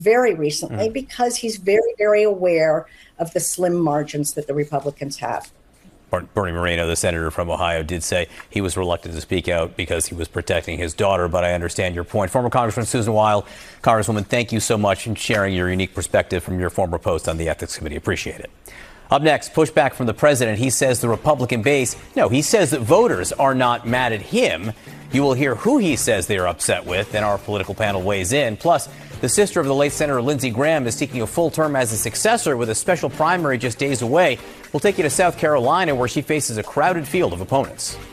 very recently because he's very, very aware of the slim margins that the Republicans have. Bernie Moreno, the senator from Ohio, did say he was reluctant to speak out because he was protecting his daughter. But I understand your point. Former Congressman Susan Weil, Congresswoman, thank you so much for sharing your unique perspective from your former post on the Ethics Committee. Appreciate it. Up next, pushback from the president. He says the Republican base, he says that voters are not mad at him. You will hear who he says they are upset with, and our political panel weighs in. Plus, the sister of the late Senator Lindsey Graham is seeking a full term as a successor with a special primary just days away. We'll take you to South Carolina, where she faces a crowded field of opponents.